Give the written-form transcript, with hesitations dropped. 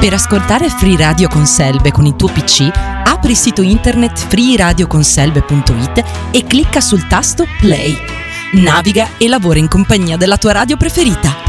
Per ascoltare Free Radio con Selbe con il tuo PC, apri il sito internet freeradioconselbe.it e clicca sul tasto Play. Naviga e lavora in compagnia della tua radio preferita.